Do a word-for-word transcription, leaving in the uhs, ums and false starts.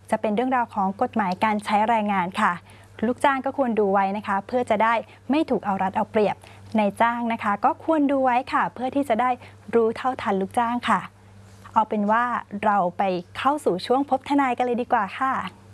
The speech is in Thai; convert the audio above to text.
จะเป็นเรื่องราวของกฎหมายการใช้แรงงานค่ะลูกจ้างก็ควรดูไว้นะคะเพื่อจะได้ไม่ถูกเอารัดเอาเปรียบนายจ้างนะคะก็ควรดูไว้ค่ะเพื่อที่จะได้รู้เท่าทันลูกจ้างค่ะเอาเป็นว่าเราไปเข้าสู่ช่วงพบทนายกันเลยดีกว่าค่ะ